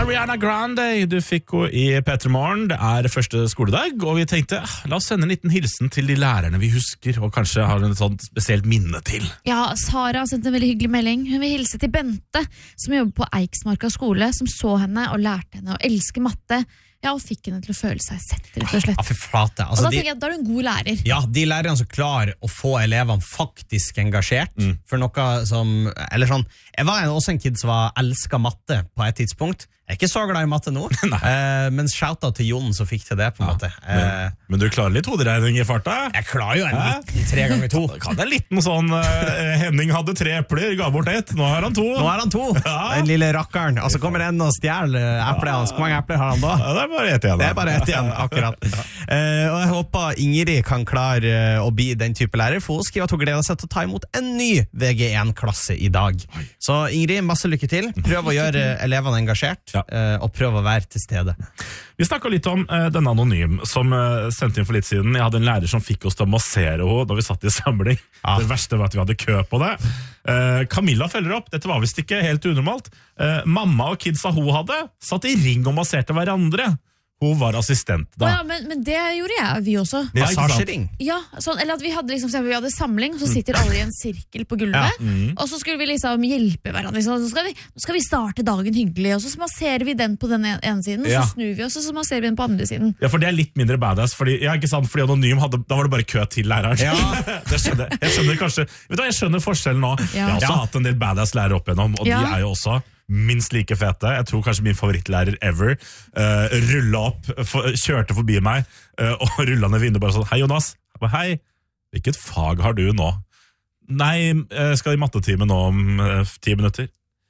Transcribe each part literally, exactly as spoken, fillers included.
Ariana Grande, du fikk henne i P tre Morgen. Det er første skoledag, og vi tenkte, la oss sende en liten hilsen til de lærerne vi husker, og kanskje har en sånn spesielt minne til. Ja, Sara har sendt en veldig hyggelig melding. Hun vil hilse til Bente, som jobber på Eiksmarka skole, som så henne og lærte henne å elske matte. Ja, og fikk henne til å føle seg sett, rett og slett. Ja, for flate. Altså, og da de, tenker jeg at da er du en god lærer. ja, de lærerne som klarer å få elevene faktisk engasjert Mm. for noe som, eller sånn, jeg var en, også en kid som var elsket matte på et tidspunkt. Jeg er ikke så glad i matte nå, eh, men shout-out til Jon som fikk til det på en måte. Eh, Men, men du klarer litt hoderegning i farta? jeg klarer jo en Hæ? liten tre ganger to. Kan det en liten sånn, uh, Henning hadde tre epler, ga bort ett, nå har han to. Nå er han to, Ja. den lille rakkeren. Og så kommer en og stjeler eplet hans. Hvor mange epler har han da? Ja, det er bare ett igjen. Det er bare ett igjen, akkurat. Eh, og jeg håper Ingrid kan klare eh, å bli den type lærer, for hun skriver at hun gleder seg til å ta imot en ny V G en klasse i dag. Så Ingrid, masse lykke til. Prøv å gjøre elevene engasjert, Ja. eh, og prøv å være til stede. Vi snakket litt om uh, denne anonym som uh, sendte inn for litt siden. Jeg hadde en lærer som fikk oss til å massere henne da vi satt i samling. Ja. Det verste var at vi hadde kø på det. Uh, Camilla følger opp. Dette var visst ikke helt unormalt. Uh, mamma og kidsa hun hadde, satt i ring og masserte hverandre. Hun var assistent Å da. ja, men, men det gjorde jeg, vi også. Ja, ikke sant? Massasjering. Ja, sånn, eller at vi hadde, liksom, vi hadde samling, så sitter alle i en sirkel på gulvet, og så skulle vi liksom hjelpe hverandre. Liksom. Så skal vi, nå skal vi starte dagen hyggelig, og så masserer vi den på den ene siden, og så Ja. snur vi oss, og så masserer vi den på andre siden. Ja, for det er litt mindre badass, fordi, ja, ikke sant? Fordi anonym hadde, da var det bare kø til læreren. Ja. det skjønner, jeg skjønner kanskje, vet du hva, jeg skjønner forskjellen nå. Ja. Jeg har også Ja. hatt en del badass lærere opp igjennom, og Ja. de er jo også minst like fete. Jeg tror kanskje min favorittlærer ever uh, rulla opp, for, kjørte forbi meg, uh, og rulla ned vinduet bare sånn, hei Jonas, jeg bare, hei, hvilket fag har du nå? Nei, jeg skal i mattetime nå om uh, ti minutter.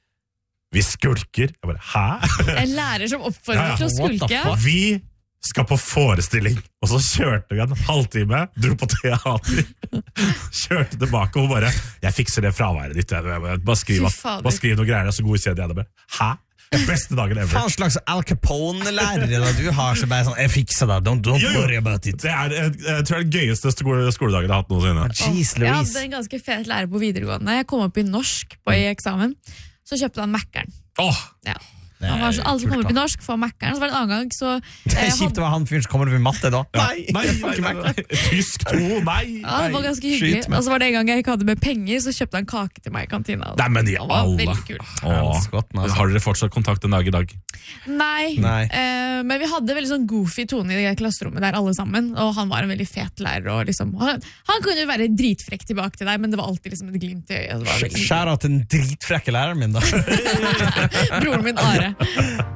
Vi skulker. Jeg bare, hæ? En lærer som oppfordrer Ja, ja. til å What the skulke. fuck? Vi skal på forestilling, og så kjørte vi en halvtime, dro på teater, kjørte tilbake, og hun bare, jeg fikser det fraværet ditt, jeg, jeg, bare, skriv, Fy fader. bare skriv noe greier, og så godkjenner jeg det bare. Hæ? Den beste dagen ever. Faen slags Al Capone-lærere da du har, så bare sånn, jeg fikser det, don't, don't Jo, jo. worry about it. Det er, jeg, jeg tror det er den gøyeste skole, skoledagen jeg har hatt noensinne. Jeez, Jeg Louise. hadde en ganske fet lærer på videregående. Jeg kom opp i norsk på i eksamen. Så kjøpte han Mac-eren. Åh, Ja. Han var så, alle som kom opp i norsk får Mac-eren. Så var det en annen gang så Det er eh, kjipt å være han fyren som kommer over i matte da. nei, nei, nei, nei, nei. Tysk to, nei. Ja, det var ganske Nei, hyggelig. skyt meg. Og så var det en gang jeg ikke hadde med penger, så kjøpte han kake til meg i kantina. Nei, men i Det var alle. veldig kult. Åh. Skotten, altså. Har dere fortsatt kontakt en dag i dag? Nei, Nei. Eh, men vi hadde veldig sånn goofy tone i det klasserommet der alle sammen, og han var en veldig fet lærer, og liksom, han, han kunne jo være dritfrekk tilbake til deg, men det var alltid liksom et glimt i øyet. Det var veldig- Skjæra til den dritfrekke læreren min da. Broren min Are.